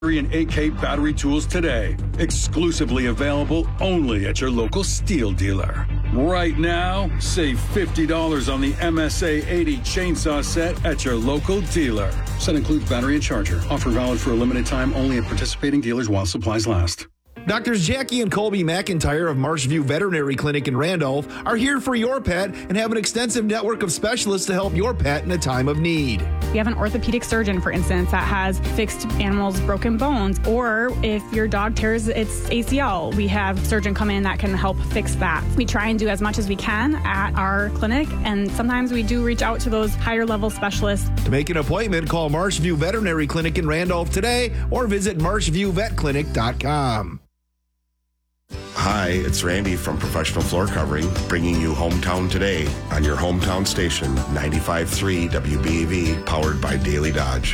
and 8K battery tools today. Exclusively available only at your local Steel dealer. Right now, save $50 on the MSA 80 chainsaw set at your local dealer. Set includes battery and charger. Offer valid for a limited time only at participating dealers while supplies last. Doctors Jackie and Colby McIntyre of Marshview Veterinary Clinic in Randolph are here for your pet and have an extensive network of specialists to help your pet in a time of need. We have an orthopedic surgeon, for instance, that has fixed animals' broken bones, or if your dog tears its ACL, we have a surgeon come in that can help fix that. We try and do as much as we can at our clinic, and sometimes we do reach out to those higher level specialists. To make an appointment, call Marshview Veterinary Clinic in Randolph today or visit marshviewvetclinic.com. Hi, it's Randy from Professional Floor Covering, bringing you Hometown Today on your hometown station, 95.3 WBEV, powered by Daily Dodge.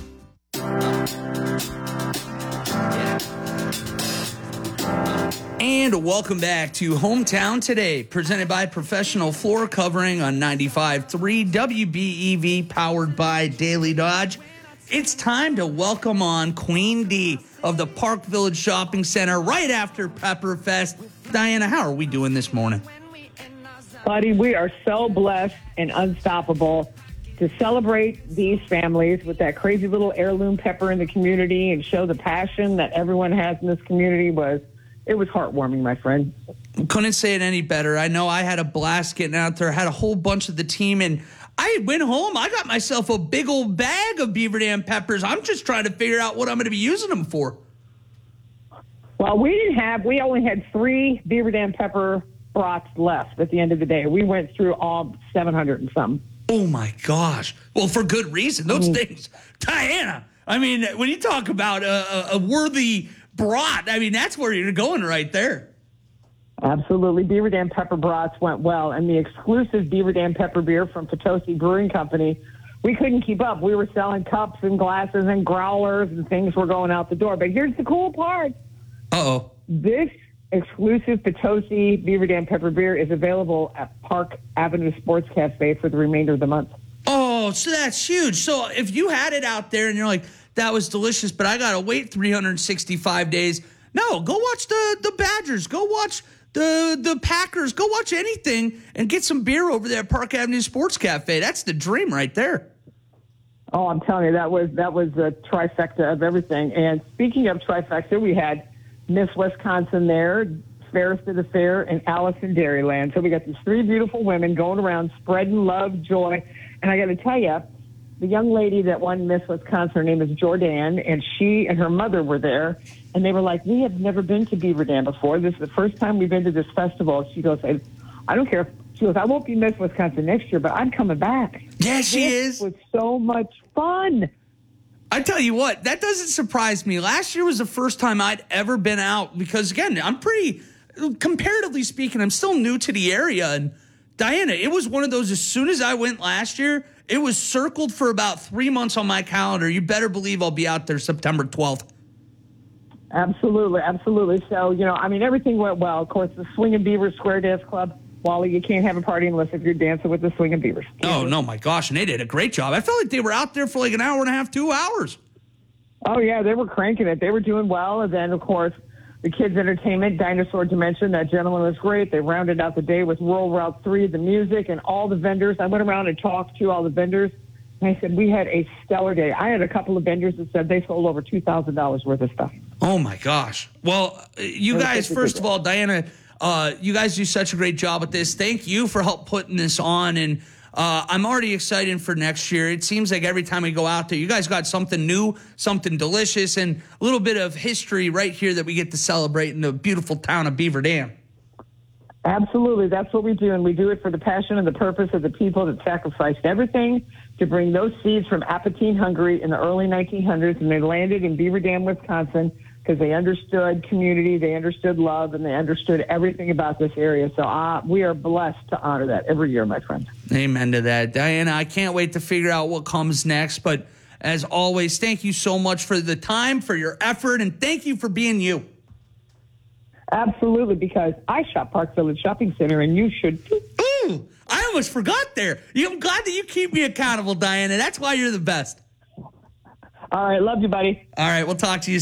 And welcome back to Hometown Today, presented by Professional Floor Covering on 95.3 WBEV, powered by Daily Dodge. It's time to welcome on Queen D of the Park Village Shopping Center right after Pepperfest. Diana, how are we doing this morning? Buddy, we are so blessed and unstoppable to celebrate these families with that crazy little heirloom pepper in the community and show the passion that everyone has in this community. It was heartwarming, my friend. Couldn't say it any better. I know I had a blast getting out there. I had a whole bunch of the team, and I went home. I got myself a big old bag of Beaver Dam peppers. I'm just trying to figure out what I'm going to be using them for. Well, we only had 3 Beaver Dam pepper brats left at the end of the day. We went through all 700 and some. Oh, my gosh. Well, for good reason. Those things, Diana, I mean, when you talk about a worthy brat, I mean, that's where you're going right there. Absolutely. Beaver Dam pepper brats went well, and the exclusive Beaver Dam pepper beer from Potosi Brewing Company, we couldn't keep up. We were selling cups and glasses and growlers, and things were going out the door. But here's the cool part. Uh-oh. This exclusive Potosi Beaver Dam pepper beer is available at Park Avenue Sports Cafe for the remainder of the month. Oh, so that's huge. So if you had it out there and you're like, that was delicious, but I got to wait 365 days. No, go watch the Badgers. Go watch the Packers. Go watch anything and get some beer over there at Park Avenue Sports Cafe. That's the dream right there. Oh, I'm telling you, that was a trifecta of everything. And speaking of trifecta, we had Miss Wisconsin there, Fairest of the Fair, and Alice in Dairyland. So we got these 3 beautiful women going around spreading love, joy. And I got to tell you, the young lady that won Miss Wisconsin, her name is Jordan, and she and her mother were there. And they were like, we have never been to Beaver Dam before. This is the first time we've been to this festival. She goes, I don't care. She goes, I won't be Miss Wisconsin next year, but I'm coming back. Yeah, she is. It was so much fun. I tell you what, that doesn't surprise me. Last year was the first time I'd ever been out because, again, I'm pretty, comparatively speaking, I'm still new to the area. And Diana, it was one of those, as soon as I went last year, it was circled for about 3 months on my calendar. You better believe I'll be out there September 12th. Absolutely, absolutely. So, everything went well. Of course, the Swingin' Beavers Square Dance Club, Wally, you can't have a party unless if you're dancing with the Swingin' Beavers. Oh, no, my gosh, and they did a great job. I felt like they were out there for like an hour and a half, 2 hours. Oh, yeah, they were cranking it. They were doing well. And then, of course, the kids' entertainment, Dinosaur Dimension, that gentleman was great. They rounded out the day with Rural Route 3, the music, and all the vendors. I went around and talked to all the vendors. And I said, we had a stellar day. I had a couple of vendors that said they sold over $2,000 worth of stuff. Oh, my gosh. Well, you guys, first of all, Diana, you guys do such a great job with this. Thank you for help putting this on. And I'm already excited for next year. It seems like every time we go out there, you guys got something new, something delicious, and a little bit of history right here that we get to celebrate in the beautiful town of Beaver Dam. Absolutely. That's what we do. And we do it for the passion and the purpose of the people that sacrificed everything to bring those seeds from Apatine, Hungary in the early 1900s. And they landed in Beaver Dam, Wisconsin, because they understood community, they understood love, and they understood everything about this area. So we are blessed to honor that every year, my friend. Amen to that. Diana, I can't wait to figure out what comes next. But as always, thank you so much for the time, for your effort, and thank you for being you. Absolutely, because I shop Park Village Shopping Center, and you should too. Ooh, I almost forgot there. I'm glad that you keep me accountable, Diana. That's why you're the best. All right, love you, buddy. All right, we'll talk to you